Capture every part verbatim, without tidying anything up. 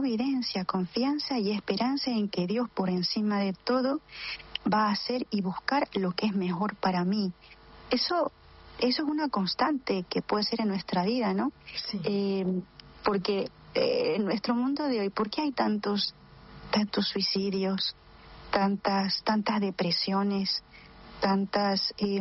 providencia, confianza y esperanza en que Dios por encima de todo va a hacer y buscar lo que es mejor para mí. Eso, eso es una constante que puede ser en nuestra vida, ¿no? Sí. Eh, porque eh, en nuestro mundo de hoy, ¿por qué hay tantos, tantos suicidios, tantas, tantas depresiones, tantas, eh,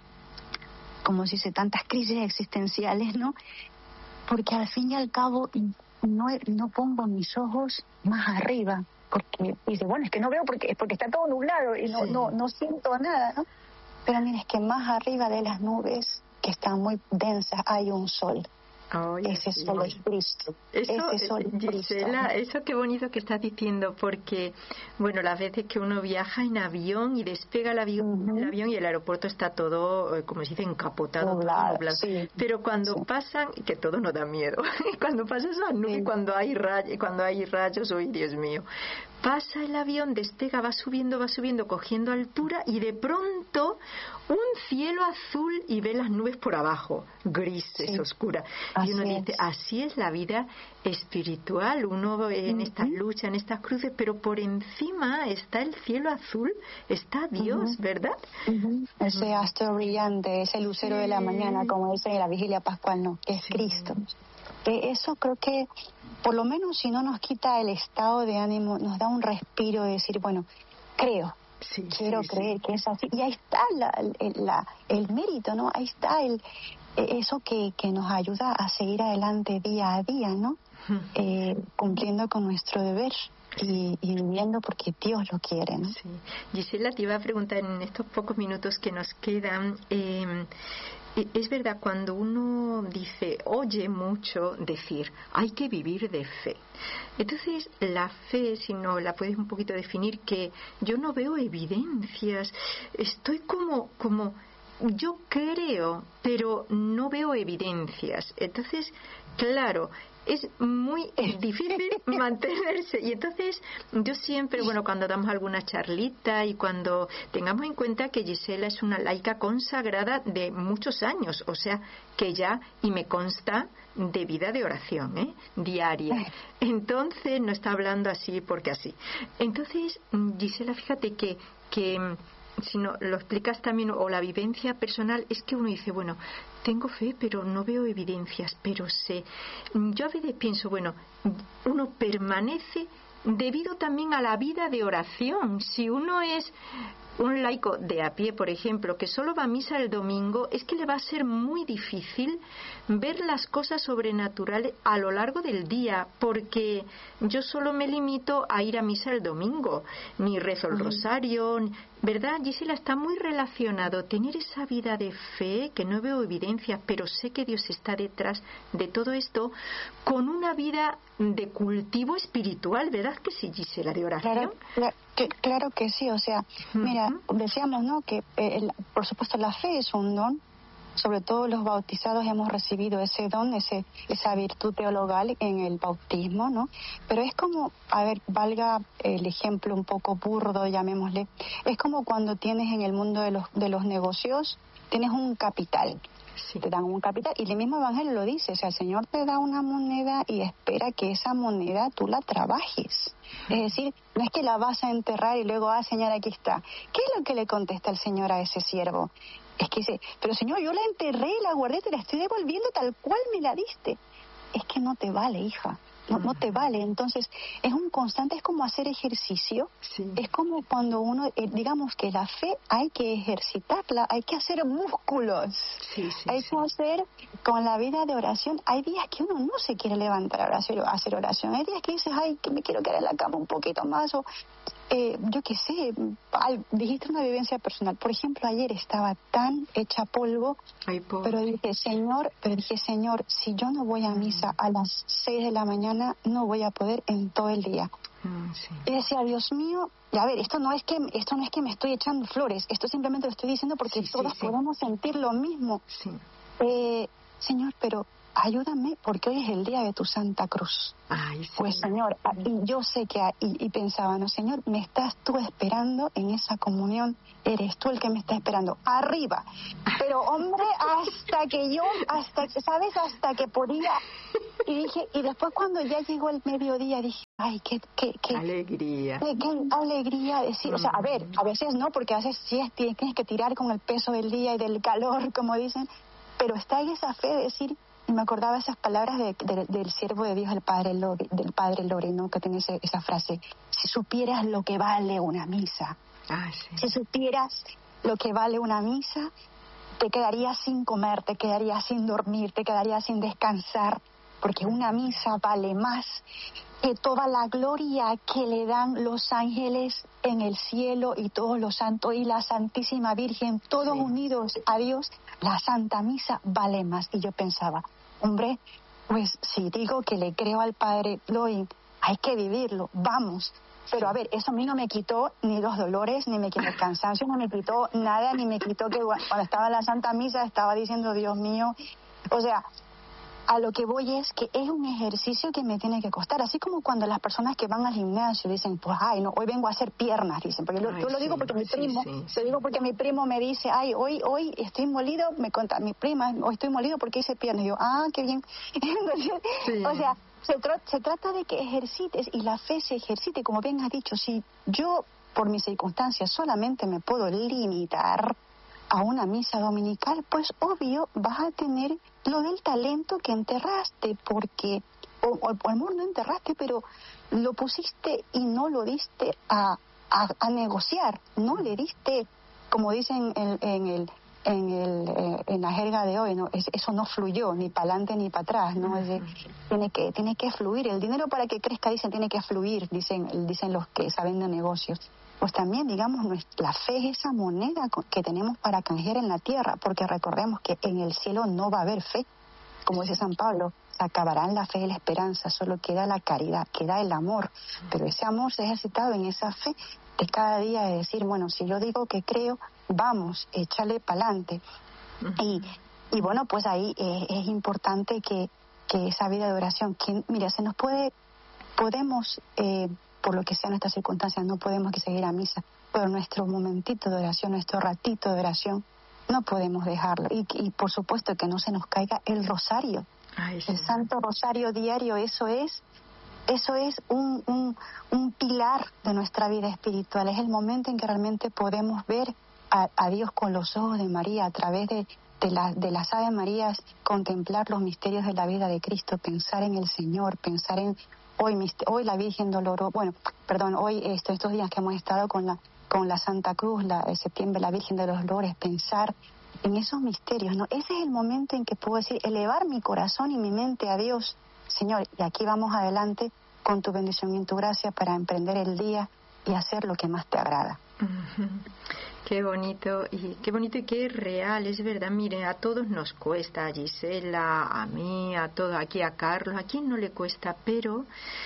como se dice, tantas crisis existenciales, ¿no? Porque al fin y al cabo no, no pongo mis ojos más arriba, porque dice, bueno, es que no veo porque porque está todo nublado y no, Sí. no, no siento nada, ¿no? Pero mira, es que más arriba de las nubes, que están muy densas, hay un sol. Oh, Ese sí. sol es Cristo. Eso, Ese sol es Gisela, Cristo. eso qué bonito que estás diciendo, porque, bueno, las veces que uno viaja en avión y despega el avión, Uh-huh. el avión y el aeropuerto está todo, eh, como se dice, encapotado, Nublado, todo nublado. sí. Pero cuando Sí. pasan, que todo nos da miedo, cuando pasan esas nubes, Sí. cuando hay rayos, cuando hay rayos, uy, Dios mío, pasa el avión, despega, va subiendo, va subiendo, cogiendo altura y de pronto un cielo azul y ve las nubes por abajo, grises, Sí. oscuras. Así Y uno dice, es. así es la vida espiritual, uno en Uh-huh. estas luchas, en estas cruces, pero por encima está el cielo azul, está Dios, Uh-huh. ¿verdad? Uh-huh. Ese astro brillante, ese lucero Sí. de la mañana, como dicen en la vigilia pascual, no, que es Sí. Cristo. Eh, eso creo que, por lo menos si no nos quita el estado de ánimo, nos da un respiro de decir, bueno, creo, Sí, quiero sí, creer sí. que es así. Y ahí está la, el, la, el mérito, ¿no? Ahí está el eso que, que nos ayuda a seguir adelante día a día, ¿no? Eh, cumpliendo con nuestro deber y, y viviendo porque Dios lo quiere, ¿no? Sí. Gisela, te iba a preguntar en estos pocos minutos que nos quedan, eh, es verdad, cuando uno dice, oye mucho decir, hay que vivir de fe. Entonces, la fe, si no la puedes un poquito definir, que yo no veo evidencias, estoy como, como, yo creo, pero no veo evidencias. Entonces, claro, es muy difícil mantenerse. Y entonces yo siempre, bueno, cuando damos alguna charlita y cuando tengamos en cuenta que Gisela es una laica consagrada de muchos años, o sea, que ya, y me consta, de vida de oración, ¿eh? Diaria. Entonces no está hablando así porque así. Entonces, Gisela, fíjate que, que si no lo explicas también, o la vivencia personal, es que uno dice, bueno, tengo fe pero no veo evidencias, pero sé. Yo a veces pienso, bueno, uno permanece debido también a la vida de oración. Si uno es un laico de a pie, por ejemplo, que solo va a misa el domingo, es que le va a ser muy difícil ver las cosas sobrenaturales a lo largo del día, porque yo solo me limito a ir a misa el domingo, ni rezo el rosario, ¿verdad? Gisela, está muy relacionado tener esa vida de fe, que no veo evidencias, pero sé que Dios está detrás de todo esto, con una vida de cultivo espiritual, ¿verdad que sí, Gisela, de oración? Claro, claro, que, claro que sí, o sea, mira, decíamos, ¿no?, que eh, el, por supuesto la fe es un don, sobre todo los bautizados hemos recibido ese don, ese esa virtud teologal en el bautismo, ¿no? Pero es como, a ver, valga el ejemplo un poco burdo, llamémosle, es como cuando tienes en el mundo de los, de los negocios, tienes un capital. Sí. Te dan un capital, y el mismo evangelio lo dice, o sea, el Señor te da una moneda y espera que esa moneda tú la trabajes. Es decir, no es que la vas a enterrar y luego, ah, Señor, aquí está. ¿Qué es lo que le contesta el Señor a ese siervo? Es que dice, pero Señor, yo la enterré, la guardé, te la estoy devolviendo tal cual me la diste. Es que no te vale, hija. No, no te vale. Entonces es un constante, es como hacer ejercicio. Sí. Es como cuando uno, eh, digamos que la fe hay que ejercitarla, hay que hacer músculos. Sí, sí, hay sí. que hacer con la vida de oración. Hay días que uno no se quiere levantar a hacer, a hacer oración. Hay días que dices, ay, que me quiero quedar en la cama un poquito más, o eh, yo qué sé, ay, dijiste una vivencia personal. Por ejemplo, ayer estaba tan hecha polvo, ay, pero dije, Señor, pero dije, Señor, si yo no voy a misa a las seis de la mañana, no voy a poder en todo el día. Mm, sí. Y decía, Dios mío, y a ver, esto no es que esto no es que me estoy echando flores, esto simplemente lo estoy diciendo porque sí, todos sí, sí. podemos sentir lo mismo. Sí. Eh, Señor, pero ayúdame porque hoy es el día de tu Santa Cruz. Ay, sí. Pues Señor, y yo sé que, y, y pensaba, no, Señor, me estás tú esperando en esa comunión, eres tú el que me está esperando, arriba. Pero hombre, hasta que yo, hasta que, ¿sabes? Hasta que podía y dije, y después cuando ya llegó el mediodía dije, ay, qué, qué, qué alegría. Qué, qué alegría decir, o sea, a ver, a veces no, porque a veces sí tienes que tirar con el peso del día y del calor, como dicen, pero está en esa fe de decir, y me acordaba esas palabras de, de, del siervo de Dios, el padre Lore, del padre Lore, ¿no? Que tiene ese, esa frase, si supieras lo que vale una misa, ah, sí. si supieras lo que vale una misa, te quedarías sin comer, te quedarías sin dormir, te quedarías sin descansar, porque una misa vale más que toda la gloria que le dan los ángeles en el cielo y todos los santos y la Santísima Virgen, todos sí. unidos a Dios. La Santa Misa vale más. Y yo pensaba, hombre, pues si digo que le creo al Padre Loin, hay que vivirlo, vamos. Pero a ver, eso a mí no me quitó ni los dolores, ni me quitó el cansancio, no me quitó nada, ni me quitó que cuando estaba en la Santa Misa estaba diciendo, Dios mío, o sea, a lo que voy es que es un ejercicio que me tiene que costar, así como cuando las personas que van al gimnasio dicen, pues, ay, no, hoy vengo a hacer piernas, dicen, porque yo, ay, yo lo digo sí, porque mi sí, primo, sí, lo sí. digo porque mi primo me dice, ay, hoy hoy estoy molido, me cuenta mi prima, hoy estoy molido porque hice piernas, y yo, ah, qué bien. Entonces, sí. O sea, se, tra- se trata de que ejercites y la fe se ejercite, como bien has dicho, si yo por mis circunstancias solamente me puedo limitar a una misa dominical, pues obvio vas a tener lo del talento que enterraste, porque o, o, o el no enterraste, pero lo pusiste y no lo diste a, a, a negociar, no le diste, como dicen en, en el en el eh, en la jerga de hoy, no, es, eso no fluyó ni para adelante ni para atrás, no, es de, tiene que tiene que fluir el dinero para que crezca, dicen tiene que fluir, dicen dicen los que saben de negocios. Pues también, digamos, la fe es esa moneda que tenemos para canjear en la tierra, porque recordemos que en el cielo no va a haber fe, como dice San Pablo, se acabarán la fe y la esperanza, solo queda la caridad, queda el amor, pero ese amor se ha ejercitado en esa fe de cada día de decir, bueno, si yo digo que creo, vamos, échale pa'lante. Y, y bueno, pues ahí eh, es importante que, que esa vida de oración, que, mira, se nos puede, podemos... Eh, por lo que sea nuestras circunstancias, no podemos que seguir a misa, pero nuestro momentito de oración, nuestro ratito de oración, no podemos dejarlo. Y, y por supuesto que no se nos caiga el rosario. Ay, sí. El Santo Rosario diario, eso es, eso es un, un, un pilar de nuestra vida espiritual. Es el momento en que realmente podemos ver a, a Dios con los ojos de María, a través de, de, la, de las Ave Marías, contemplar los misterios de la vida de Cristo, pensar en el Señor, pensar en Hoy, hoy la Virgen Dolorosa, bueno, perdón, hoy esto, estos días que hemos estado con la con la Santa Cruz, la de septiembre, la Virgen de los Dolores, pensar en esos misterios, ¿no? Ese es el momento en que puedo decir, elevar mi corazón y mi mente a Dios, Señor, y aquí vamos adelante con tu bendición y tu gracia para emprender el día y hacer lo que más te agrada. Uh-huh. Qué bonito y qué bonito y qué real, es verdad. Mire, a todos nos cuesta, a Gisela, a mí, a todo, aquí a Carlos, a quién no le cuesta, pero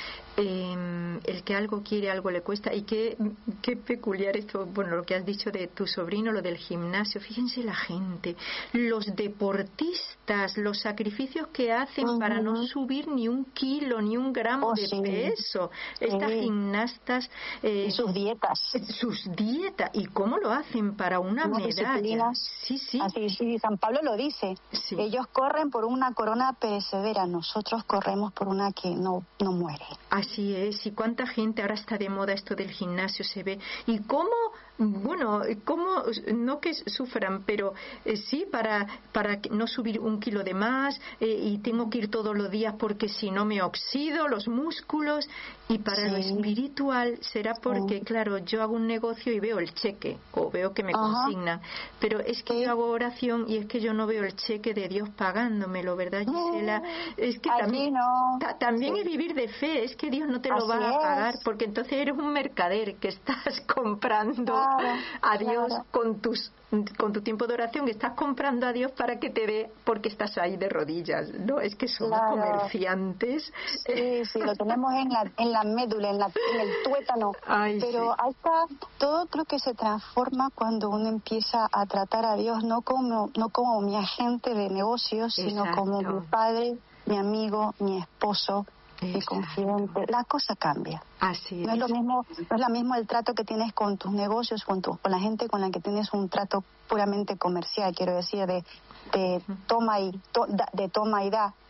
eh, el que algo quiere, algo le cuesta. Y qué, qué peculiar esto, bueno, lo que has dicho de tu sobrino, lo del gimnasio. Fíjense la gente, los deportistas, los sacrificios que hacen uh-huh. para no subir ni un kilo, ni un gramo oh, de sí. peso. Sí. Estas gimnastas eh, y sus dietas, sus dietas, y cómo lo hacen para una Unas medalla. Disciplinas. Sí, sí. Así, sí, San Pablo lo dice. Sí. Ellos corren por una corona perecedera, nosotros corremos por una que no no muere. Así es. Y cuánta gente ahora está de moda esto del gimnasio, se ve. Y cómo, bueno, cómo, no que sufran, pero eh, sí, para para no subir un kilo de más, eh, y tengo que ir todos los días porque si no me oxido los músculos. Y para sí. lo espiritual será porque, sí. claro, yo hago un negocio y veo el cheque, o veo que me Ajá. consignan, pero es que sí. yo hago oración y es que yo no veo el cheque de Dios pagándomelo, ¿verdad, Gisela? Es que Allí también, no. ta, también sí. es vivir de fe, es que Dios no te lo Así va a es. pagar, porque entonces eres un mercader que estás comprando claro, a Dios claro. con tus con tu tiempo de oración, estás comprando a Dios para que te dé, porque estás ahí de rodillas, ¿no? Es que somos claro. comerciantes. Sí, sí, lo tenemos en la en la médula, en, la, en el tuétano. Ay, pero sí. ahí está, todo creo que se transforma cuando uno empieza a tratar a Dios no como no como mi agente de negocios, sino Exacto. como mi padre, mi amigo, mi esposo, mi Exacto. confidente. La cosa cambia. Así es. No es lo mismo, no es lo mismo el trato que tienes con tus negocios, con tu, con la gente con la que tienes un trato puramente comercial, quiero decir, de, de toma y to, de toma y da.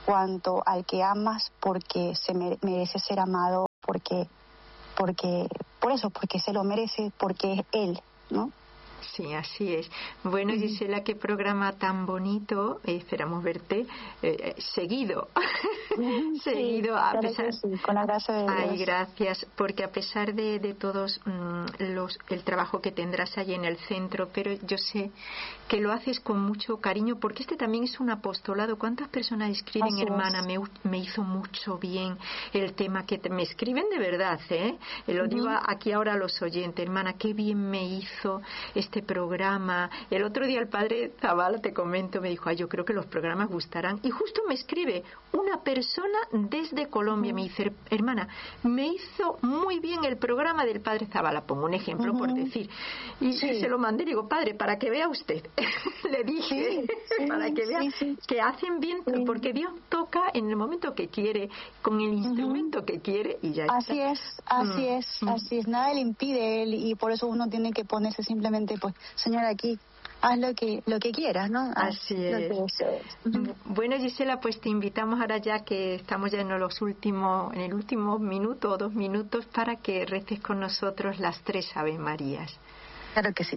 cuanto al que amas porque se merece ser amado, porque, porque, por eso, porque se lo merece, porque es él, ¿no? Sí, así es. Bueno, uh-huh. Gisela, qué programa tan bonito. Eh, esperamos verte eh, seguido. Uh-huh. seguido, sí, a pesar. Sí, con la gracia de Dios. Ay, gracias, porque a pesar de, de todos mmm, los el trabajo que tendrás allí en el centro, pero yo sé que lo haces con mucho cariño, porque este también es un apostolado. ¿Cuántas personas escriben, así hermana? Es. Me, me hizo mucho bien el tema que te, me escriben de verdad, ¿eh? Lo uh-huh. digo aquí ahora a los oyentes, hermana, qué bien me hizo este programa. El otro día el padre Zavala, te comento, me dijo, ay, yo creo que los programas gustarán, y justo me escribe una persona desde Colombia, uh-huh. me dice, hermana, me hizo muy bien el programa del padre Zavala, pongo un ejemplo uh-huh. por decir, y sí. se lo mandé, digo, padre, para que vea usted, le dije, sí, sí, para que vea sí, sí. que hacen bien, sí. porque Dios toca en el momento que quiere, con el instrumento uh-huh. que quiere, y ya así está. es, así mm. es, así es, nada le impide él, y por eso uno tiene que ponerse simplemente, pues, Señor, aquí haz lo que lo que quieras, ¿no? Haz Así es. Uh-huh. Bueno, Gisela, pues te invitamos ahora, ya que estamos ya en los últimos, en el último minuto o dos minutos, para que reces con nosotros las tres Ave Marías. Claro que sí.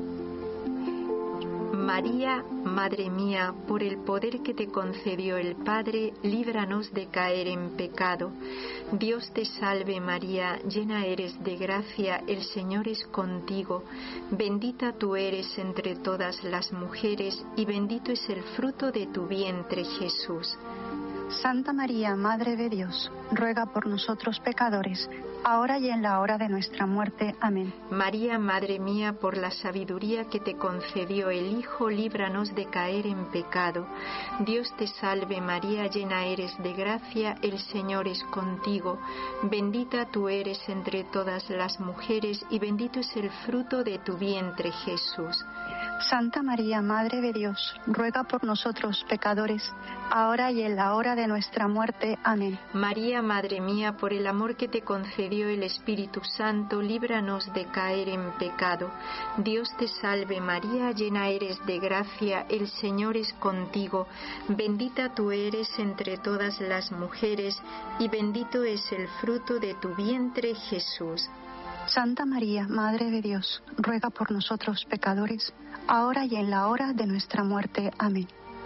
María, Madre mía, por el poder que te concedió el Padre, líbranos de caer en pecado. Dios te salve María, llena eres de gracia, el Señor es contigo. Bendita tú eres entre todas las mujeres, y bendito es el fruto de tu vientre, Jesús. Santa María, Madre de Dios, ruega por nosotros pecadores, ahora y en la hora de nuestra muerte. Amén. María, Madre mía, por la sabiduría que te concedió el Hijo, líbranos de caer en pecado. Dios te salve María, llena eres de gracia, el Señor es contigo. Bendita tú eres entre todas las mujeres, y bendito es el fruto de tu vientre, Jesús. Santa María, Madre de Dios, ruega por nosotros pecadores, ahora y en la hora de nuestra muerte. Amén. María, Madre mía, por el amor que te concedió el Espíritu Santo, líbranos de caer en pecado. Dios te salve María, llena eres de gracia, el Señor es contigo. Bendita tú eres entre todas las mujeres, y bendito es el fruto de tu vientre, Jesús. Santa María, Madre de Dios, ruega por nosotros pecadores, ahora y en la hora de nuestra muerte. Amén.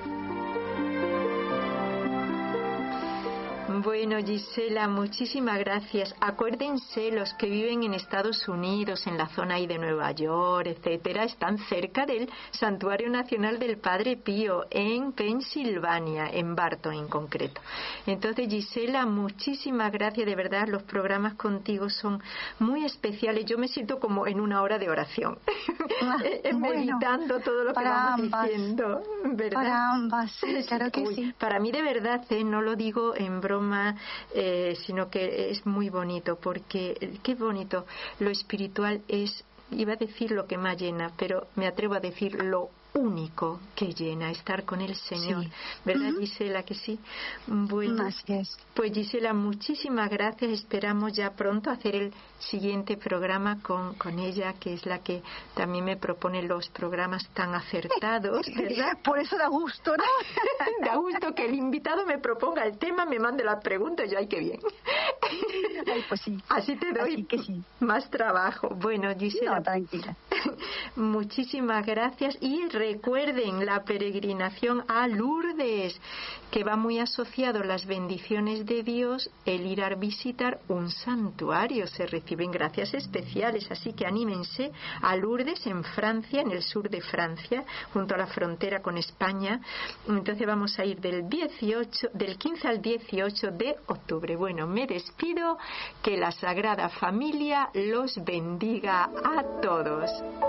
Bueno, Gisela, muchísimas gracias. Acuérdense, los que viven en Estados Unidos, en la zona ahí de Nueva York, etcétera, están cerca del Santuario Nacional del Padre Pío, en Pensilvania, en Barton en concreto. Entonces, Gisela, muchísimas gracias, de verdad, los programas contigo son muy especiales. Yo me siento como en una hora de oración, ah, meditando bueno, todo lo que vamos ambas, diciendo, ¿verdad? Para ambas, sí, claro que Uy, sí. Para mí, de verdad, eh, no lo digo en broma, Eh, sino que es muy bonito, porque qué bonito, lo espiritual es, iba a decir lo que más llena, pero me atrevo a decir lo único que llena, estar con el Señor, sí. ¿Verdad, uh-huh. Gisela, que sí? Bueno, así es. Pues Gisela, muchísimas gracias, esperamos ya pronto hacer el siguiente programa con, con ella, que es la que también me propone los programas tan acertados, ¿verdad? Por eso da gusto, ¿no? Da gusto que el invitado me proponga el tema, me mande las preguntas, yo, ay, qué bien. Ay, pues sí. Así te doy Así que sí. más trabajo. Bueno, Gisela, no, tranquila. Muchísimas gracias, y recuerden la peregrinación a Lourdes, que va muy asociado a las bendiciones de Dios, el ir a visitar un santuario, se reciben gracias especiales, así que anímense a Lourdes, en Francia, en el sur de Francia, junto a la frontera con España. Entonces vamos a ir del dieciocho, del quince al dieciocho de octubre. Bueno, me despido, que la Sagrada Familia los bendiga a todos.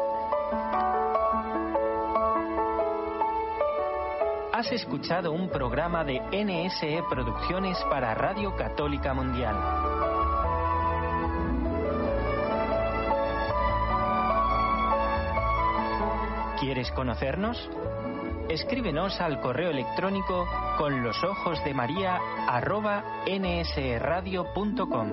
Has escuchado un programa de N S E Producciones para Radio Católica Mundial. ¿Quieres conocernos? Escríbenos al correo electrónico con los ojos de María arroba nsradio punto com.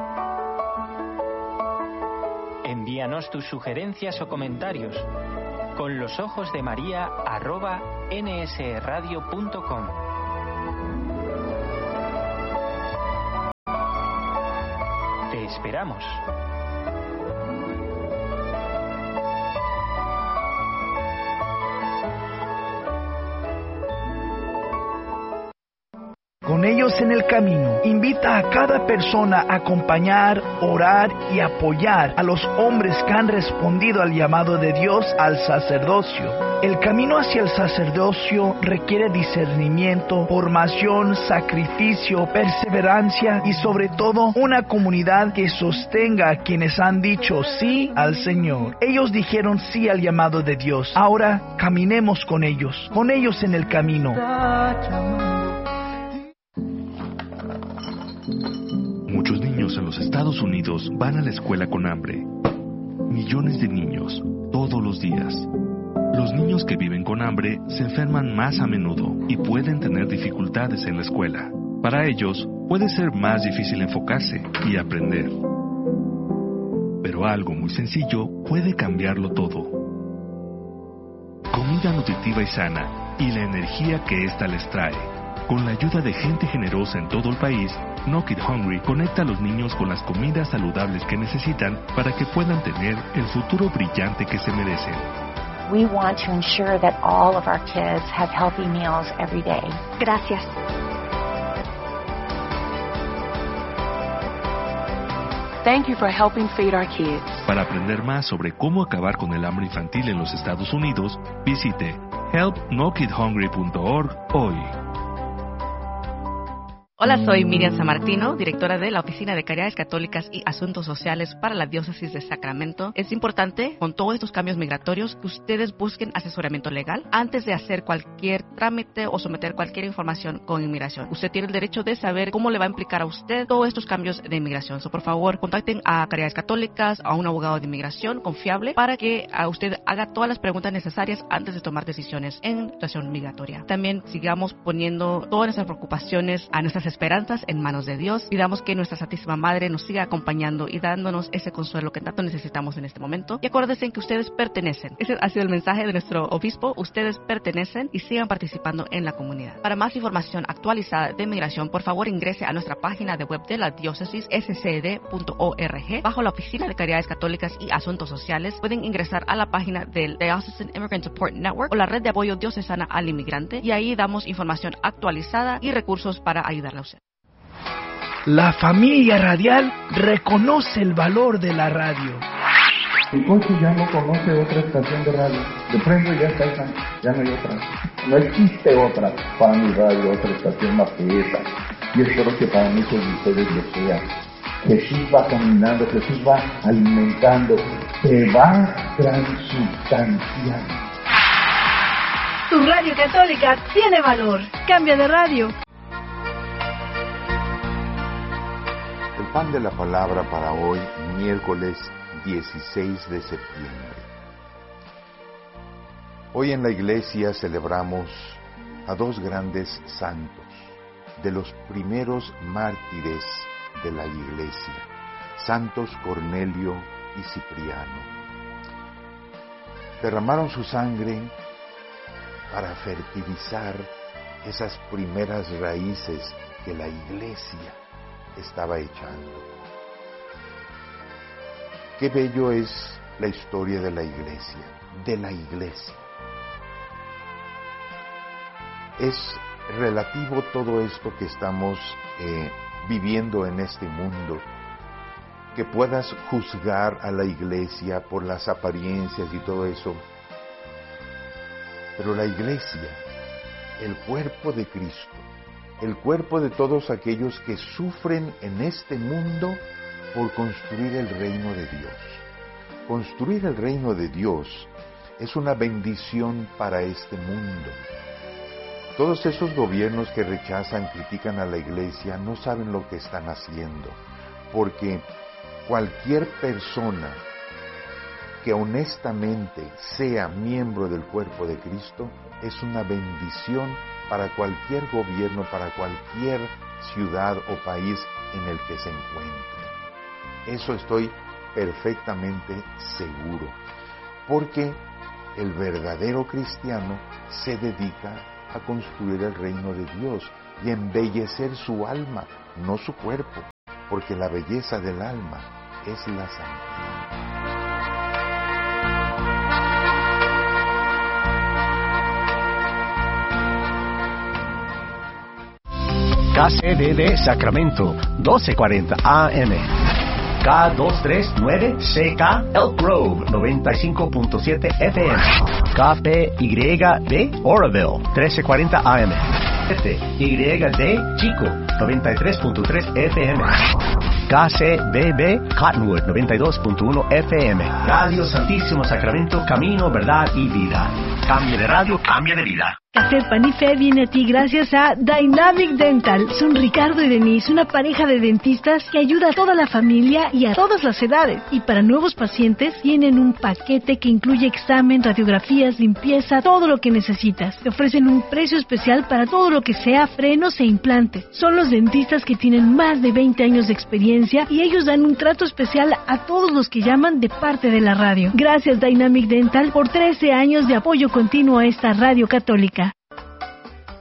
Envíanos tus sugerencias o comentarios. con los ojos de María arroba n s e radio punto com. Te esperamos. Con ellos en el camino, invita a cada persona a acompañar, orar y apoyar a los hombres que han respondido al llamado de Dios al sacerdocio. El camino hacia el sacerdocio requiere discernimiento, formación, sacrificio, perseverancia y sobre todo una comunidad que sostenga a quienes han dicho sí al Señor. Ellos dijeron sí al llamado de Dios. Ahora caminemos con ellos, con ellos en el camino. Muchos niños en los Estados Unidos van a la escuela con hambre. Millones de niños, todos los días. Los niños que viven con hambre se enferman más a menudo y pueden tener dificultades en la escuela. Para ellos, puede ser más difícil enfocarse y aprender. Pero algo muy sencillo puede cambiarlo todo. Comida nutritiva y sana y la energía que ésta les trae. Con la ayuda de gente generosa en todo el país, No Kid Hungry conecta a los niños con las comidas saludables que necesitan para que puedan tener el futuro brillante que se merecen. We want to ensure that all of our kids have healthy meals every day. Gracias. Thank you for helping feed our kids. Para aprender más sobre cómo acabar con el hambre infantil en los Estados Unidos, visite help no kid hungry punto org hoy. Hola, soy Miriam Sammartino, directora de la Oficina de Caridades Católicas y Asuntos Sociales para la Diócesis de Sacramento. Es importante, con todos estos cambios migratorios, que ustedes busquen asesoramiento legal antes de hacer cualquier trámite o someter cualquier información con inmigración. Usted tiene el derecho de saber cómo le va a implicar a usted todos estos cambios de inmigración. So, por favor, contacten a Caridades Católicas, a un abogado de inmigración confiable, para que a usted haga todas las preguntas necesarias antes de tomar decisiones en situación migratoria. También sigamos poniendo todas nuestras preocupaciones, a nuestras esperanzas en manos de Dios. Pidamos que nuestra Santísima Madre nos siga acompañando y dándonos ese consuelo que tanto necesitamos en este momento. Y acuérdense que ustedes pertenecen. Ese ha sido el mensaje de nuestro obispo. Ustedes pertenecen y sigan participando en la comunidad. Para más información actualizada de migración, por favor ingrese a nuestra página de web de la diócesis, s c d punto org. Bajo la Oficina de Caridades Católicas y Asuntos Sociales, pueden ingresar a la página del Diocesan Immigrant Support Network o la red de apoyo diocesana al inmigrante, y ahí damos información actualizada y recursos para ayudarle a usted. La familia radial reconoce el valor de la radio. El coche ya no conoce otra estación de radio. De pronto ya está esa, ya no hay otra. No existe otra para mi radio, otra estación más que esa. Y espero que para muchos de ustedes lo sea. Jesús va caminando, Jesús va alimentando, se va transubstanciando. Tu radio católica tiene valor. Cambia de radio. El pan de la palabra para hoy, miércoles dieciséis de septiembre. Hoy en la iglesia celebramos a dos grandes santos, de los primeros mártires de la iglesia, Santos Cornelio y Cipriano. Derramaron su sangre para fertilizar esas primeras raíces que la iglesia estaba echando. Qué bello es la historia de la iglesia, de la iglesia. Es relativo todo esto que estamos eh, viviendo en este mundo, que puedas juzgar a la iglesia por las apariencias y todo eso, pero la iglesia, el cuerpo de Cristo, el cuerpo de todos aquellos que sufren en este mundo por construir el reino de Dios. Construir el reino de Dios es una bendición para este mundo. Todos esos gobiernos que rechazan, critican a la iglesia, no saben lo que están haciendo, porque cualquier persona que honestamente sea miembro del cuerpo de Cristo es una bendición para cualquier gobierno, para cualquier ciudad o país en el que se encuentre. Eso estoy perfectamente seguro, porque El verdadero cristiano se dedica a construir el reino de Dios y embellecer su alma, no su cuerpo, porque la belleza del alma es la santidad. K C D D Sacramento, doce cuarenta A M. K doscientos treinta y nueve C K Elk Grove, noventa y cinco punto siete F M. K P Y D Oroville, trece cuarenta A M. Y D Chico, noventa y tres punto tres F M. K C B B Cottonwood, noventa y dos punto uno F M. Radio Santísimo Sacramento, camino, verdad y vida. Cambia de radio, cambia de vida. Café Pan y Fe viene a ti gracias a Dynamic Dental. Son Ricardo y Denise, una pareja de dentistas que ayuda a toda la familia y a todas las edades. Y para nuevos pacientes tienen un paquete que incluye examen, radiografías, limpieza, todo lo que necesitas. Te ofrecen un precio especial para todo lo que sea frenos e implantes. Son los dentistas que tienen más de veinte años de experiencia y ellos dan un trato especial a todos los que llaman de parte de la radio. Gracias Dynamic Dental por trece años de apoyo continuo a esta radio católica.